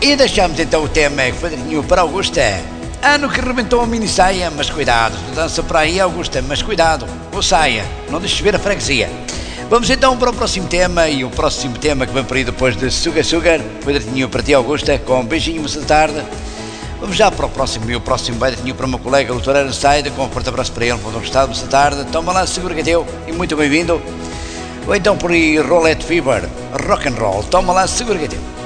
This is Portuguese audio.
E deixamos então o tema que foi direitinho para Augusta. Ano que rebentou a mini saia, mas cuidado, dança para aí Augusta, mas cuidado, ou saia, não deixes ver a freguesia. Vamos então para o próximo tema, e o próximo tema que vem por aí depois de Sugar Sugar, foi direitinho para ti Augusta, com um beijinho moça de tarde. Vamos já para o próximo, e o próximo vai direitinho para o meu colega Doutor Ana Saida, com um forte abraço para ele, para o estado moça de tarde. Toma lá, segura que é teu, e muito bem-vindo. Ou então por aí Roulette Fever, rock and roll, toma lá, segura que é teu.